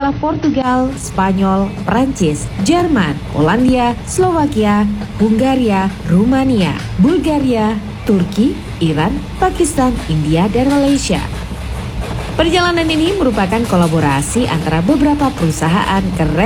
serta Portugal, Spanyol, Prancis, Jerman, Polandia, Slovakia, Hungaria, Rumania, Bulgaria, Turki, Iran, Pakistan, India, dan Malaysia. Perjalanan ini merupakan kolaborasi antara beberapa perusahaan keren